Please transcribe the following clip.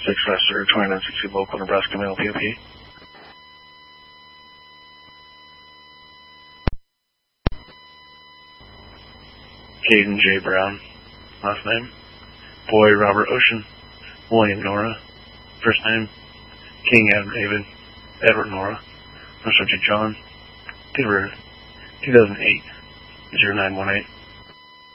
6 Lester, 2960 local Nebraska male POP. Caden J. Brown, last name. Boy Robert Ocean, William Nora, first name. King Adam David, Edward Nora, subject John, date of birth 2008, 0918.